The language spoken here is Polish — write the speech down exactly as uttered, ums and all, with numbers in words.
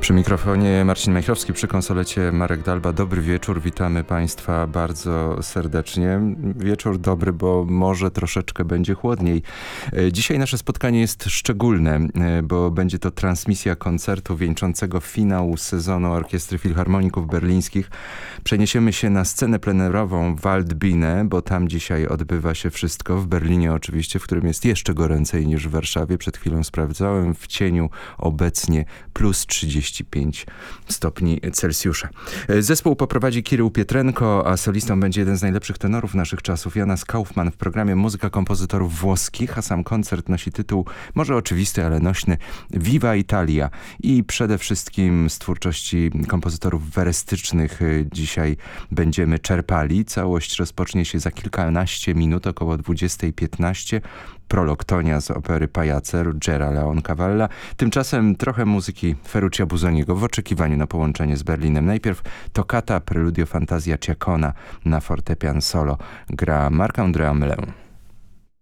Przy mikrofonie Marcin Majchrowski, przy konsolecie Marek Dalba. Dobry wieczór, witamy Państwa bardzo serdecznie. Wieczór dobry, bo może troszeczkę będzie chłodniej. Dzisiaj nasze spotkanie jest szczególne, bo będzie to transmisja koncertu wieńczącego finał sezonu Orkiestry Filharmoników Berlińskich. Przeniesiemy się na scenę plenerową Waldbühne, bo tam dzisiaj odbywa się wszystko. W Berlinie oczywiście, w którym jest jeszcze goręcej niż w Warszawie. Przed chwilą sprawdzałem, w cieniu obecnie plus trzydzieści pięć stopni Celsjusza. Zespół poprowadzi Kirył Pietrenko, a solistą będzie jeden z najlepszych tenorów naszych czasów, Janas Kaufmann, w programie Muzyka kompozytorów włoskich, a sam koncert nosi tytuł, może oczywisty, ale nośny, Viva Italia. I przede wszystkim z twórczości kompozytorów werestycznych dzisiaj będziemy czerpali. Całość rozpocznie się za kilkanaście minut, około dwudziesta piętnaście. Prolog Tonia z opery Pajace Ruggera Leoncavalla. Tymczasem trochę muzyki Ferruccia Busoniego w oczekiwaniu na połączenie z Berlinem. Najpierw toccata, preludio fantazja Ciacona na fortepian solo gra Marc-André Amelin.